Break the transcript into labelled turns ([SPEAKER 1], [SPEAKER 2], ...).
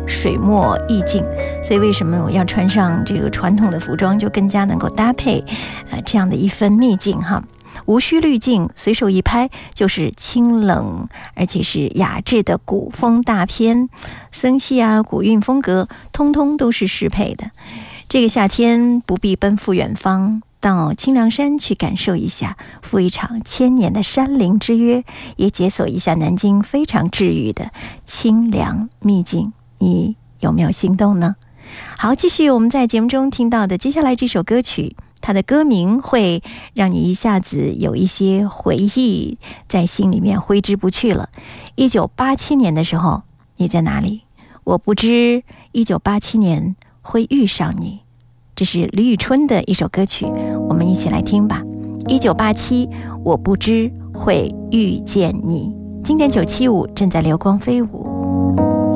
[SPEAKER 1] 水墨意境，所以为什么我要穿上这个传统的服装，就更加能够搭配这样的一份秘境哈。无需滤镜，随手一拍就是清冷而且是雅致的古风大片，森系啊、古韵风格通通都是适配的。这个夏天不必奔赴远方，到清凉山去感受一下，赴一场1000年的山林之约，也解锁一下南京非常治愈的清凉秘境，你有没有心动呢？好，继续我们在节目中听到的接下来这首歌曲，它的歌名会让你一下子有一些回忆在心里面挥之不去了。1987年的时候，你在哪里？我不知1987年会遇上你。这是李宇春的一首歌曲，我们一起来听吧。1987，我不知会遇见你。经典975正在流光飞舞。